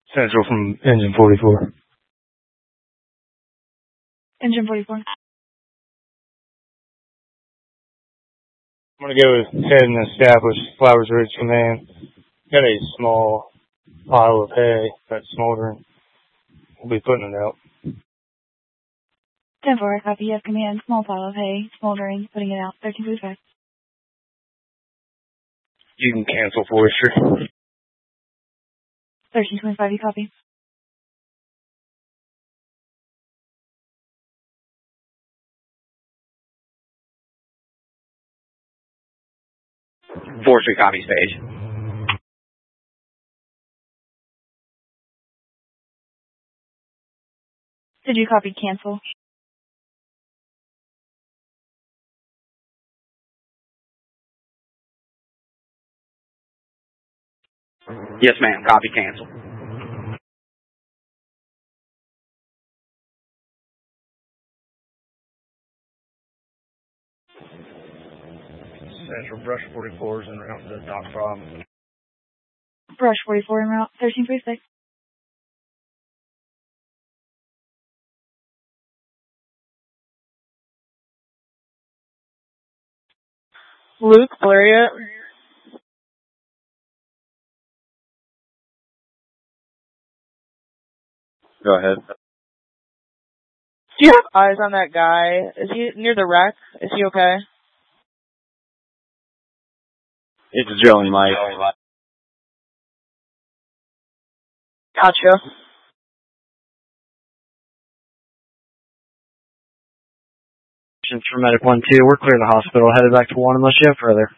Central from Engine 44. Engine 44. I'm going to go with head and establish Flowers Ridge Command. Got a small pile of hay that's smoldering. We'll be putting it out. 10-4, copy. You have command. Small pile of hay, smoldering, putting it out. 13-5. You can cancel Forestry. 13-5, you copy. Forestry copy stage. Did you copy cancel? Yes, ma'am. Copy cancel. Central Brush 44 is en route to the dock problem. Brush 44 en route. 13-6. Luke, Valeria. Go ahead. Do you have eyes on that guy? Is he near the wreck? Is he okay? It's Joe and Mike. Gotcha. For Medic 1-2, we're clear of the hospital, headed back to 1 unless you have further.